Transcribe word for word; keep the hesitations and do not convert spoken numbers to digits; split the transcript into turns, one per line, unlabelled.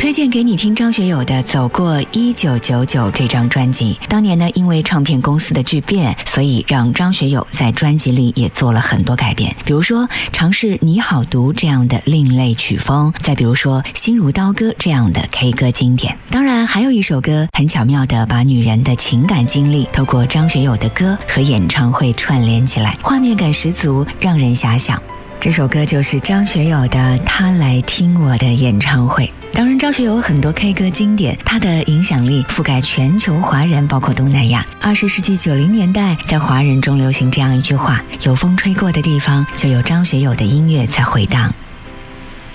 推荐给你听张学友的《走过一九九九》这张专辑。当年呢，因为唱片公司的巨变，所以让张学友在专辑里也做了很多改变，比如说尝试你好读这样的另类曲风，再比如说心如刀割这样的 K 歌经典。当然还有一首歌很巧妙地把女人的情感经历透过张学友的歌和演唱会串联起来，画面感十足，让人遐想。这首歌就是张学友的《他来听我的演唱会》。当然张学友有很多 K 歌经典，他的影响力覆盖全球华人，包括东南亚。二十世纪九零年代，在华人中流行这样一句话：有风吹过的地方，就有张学友的音乐在回荡。